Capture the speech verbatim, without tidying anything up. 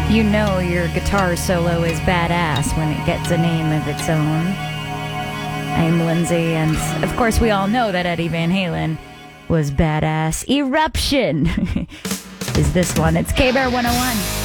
You know your guitar solo is badass when it gets a name of its own. I'm Lindsay, and of course we all know that Eddie Van Halen was badass. Eruption is this one. It's K-Bear one oh one.